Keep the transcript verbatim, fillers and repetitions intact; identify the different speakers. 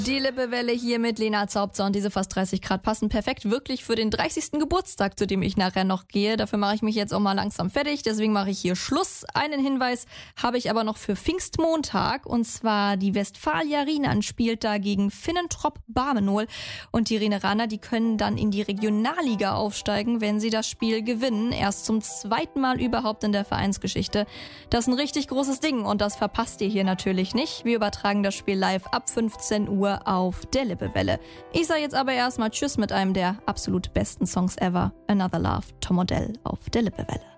Speaker 1: Die Lippewelle hier mit Lena Zaubzer und diese fast dreißig Grad passen perfekt wirklich für den dreißigsten Geburtstag, zu dem ich nachher noch gehe. Dafür mache ich mich jetzt auch mal langsam fertig, deswegen mache ich hier Schluss. Einen Hinweis habe ich aber noch für Pfingstmontag, und zwar die Westfalia Rienan spielt da gegen Finnentrop Barmenol, und die Rieneraner, die können dann in die Regionalliga aufsteigen, wenn sie das Spiel gewinnen. Erst zum zweiten Mal überhaupt in der Vereinsgeschichte. Das ist ein richtig großes Ding und das verpasst ihr hier natürlich nicht. Wir übertragen das Spiel live ab fünfzehn Uhr auf der Lippewelle. Ich sage jetzt aber erstmal Tschüss mit einem der absolut besten Songs ever. Another Love, Tom Odell auf der Lippewelle.